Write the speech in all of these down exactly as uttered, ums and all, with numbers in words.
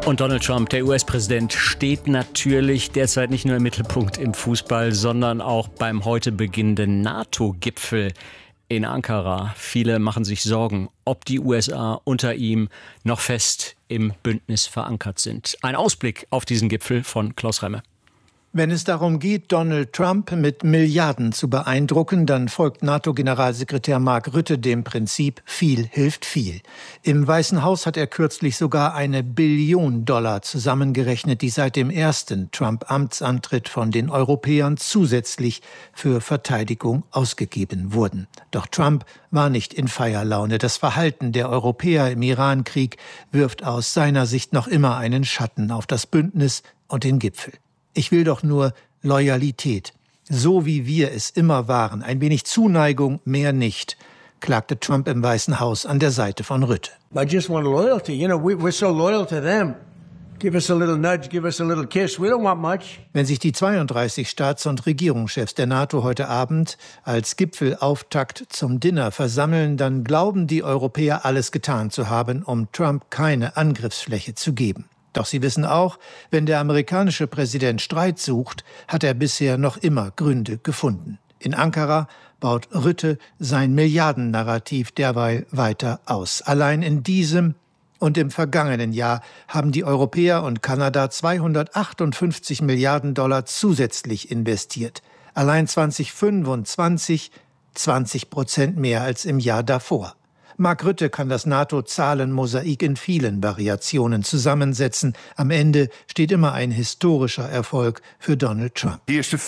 Und Donald Trump, der U S-Präsident, steht natürlich derzeit nicht nur im Mittelpunkt im Fußball, sondern auch beim heute beginnenden NATO-Gipfel in Ankara. Viele machen sich Sorgen, ob die U S A unter ihm noch fest im Bündnis verankert sind. Ein Ausblick auf diesen Gipfel von Klaus Remme. Wenn es darum geht, Donald Trump mit Milliarden zu beeindrucken, dann folgt NATO-Generalsekretär Mark Rutte dem Prinzip, viel hilft viel. Im Weißen Haus hat er kürzlich sogar eine Billion Dollar zusammengerechnet, die seit dem ersten Trump-Amtsantritt von den Europäern zusätzlich für Verteidigung ausgegeben wurden. Doch Trump war nicht in Feierlaune. Das Verhalten der Europäer im Iran-Krieg wirft aus seiner Sicht noch immer einen Schatten auf das Bündnis und den Gipfel. Ich will doch nur Loyalität, so wie wir es immer waren, ein wenig Zuneigung, mehr nicht, klagte Trump im Weißen Haus an der Seite von Rutte. I just want loyalty. You know, we, we're so loyal to them. Give us a little nudge, give us a little kiss. We don't want much. Wenn sich die zweiunddreißig Staats- und Regierungschefs der NATO heute Abend als Gipfelauftakt zum Dinner versammeln, dann glauben die Europäer, alles getan zu haben, um Trump keine Angriffsfläche zu geben. Doch sie wissen auch, wenn der amerikanische Präsident Streit sucht, hat er bisher noch immer Gründe gefunden. In Ankara baut Rutte sein Milliardennarrativ derweil weiter aus. Allein in diesem und im vergangenen Jahr haben die Europäer und Kanada zweihundertachtundfünfzig Milliarden Dollar zusätzlich investiert. Allein zweitausendfünfundzwanzig zwanzig Prozent mehr als im Jahr davor. Mark Rutte kann das NATO-Zahlenmosaik in vielen Variationen zusammensetzen. Am Ende steht immer ein historischer Erfolg für Donald Trump. Er ist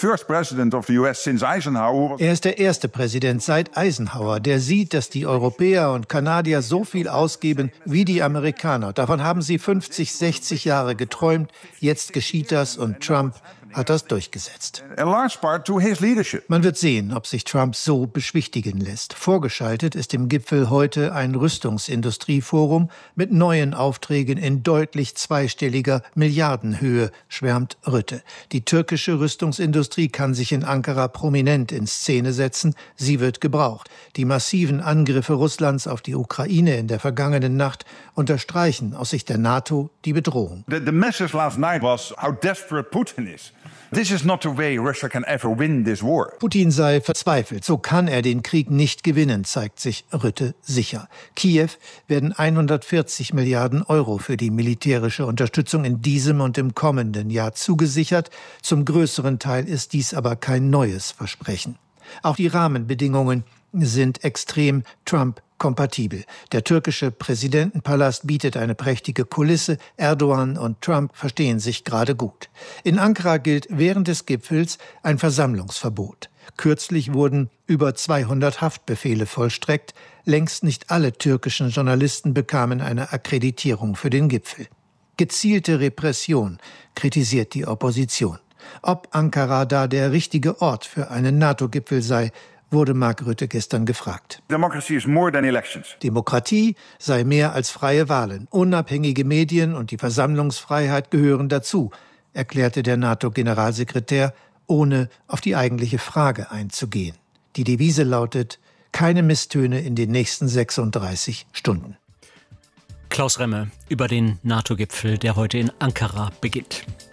der erste Präsident seit Eisenhower, der sieht, dass die Europäer und Kanadier so viel ausgeben wie die Amerikaner. Davon haben sie fünfzig, sechzig Jahre geträumt. Jetzt geschieht das und Trump hat das durchgesetzt. Man wird sehen, ob sich Trump so beschwichtigen lässt. Vorgeschaltet ist im Gipfel heute ein Rüstungsindustrieforum mit neuen Aufträgen in deutlich zweistelliger Milliardenhöhe, schwärmt Rutte. Die türkische Rüstungsindustrie kann sich in Ankara prominent in Szene setzen. Sie wird gebraucht. Die massiven Angriffe Russlands auf die Ukraine in der vergangenen Nacht unterstreichen aus Sicht der NATO die Bedrohung. The, the message last night was how desperate Putin is. This is not the way Russia can ever win this war. Putin sei verzweifelt. So kann er den Krieg nicht gewinnen, zeigt sich Rutte sicher. Kiew werden hundertvierzig Milliarden Euro für die militärische Unterstützung in diesem und im kommenden Jahr zugesichert. Zum größeren Teil ist dies aber kein neues Versprechen. Auch die Rahmenbedingungen sind extrem Trump-kompatibel. Der türkische Präsidentenpalast bietet eine prächtige Kulisse. Erdogan und Trump verstehen sich gerade gut. In Ankara gilt während des Gipfels ein Versammlungsverbot. Kürzlich wurden über zweihundert Haftbefehle vollstreckt. Längst nicht alle türkischen Journalisten bekamen eine Akkreditierung für den Gipfel. Gezielte Repression, kritisiert die Opposition. Ob Ankara da der richtige Ort für einen NATO-Gipfel sei, wurde Mark Rutte gestern gefragt. Democracy is more than elections. Demokratie sei mehr als freie Wahlen. Unabhängige Medien und die Versammlungsfreiheit gehören dazu, erklärte der NATO-Generalsekretär, ohne auf die eigentliche Frage einzugehen. Die Devise lautet, keine Misstöne in den nächsten sechsunddreißig Stunden. Klaus Remme über den NATO-Gipfel, der heute in Ankara beginnt.